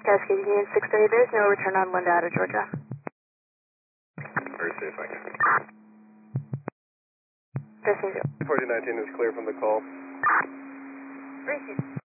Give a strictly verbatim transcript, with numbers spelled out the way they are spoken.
Cascade Union six thirty, there's no return on Linda out of Georgia. Or see if I can. Testing zero. forty nineteen is clear from the call. Receive.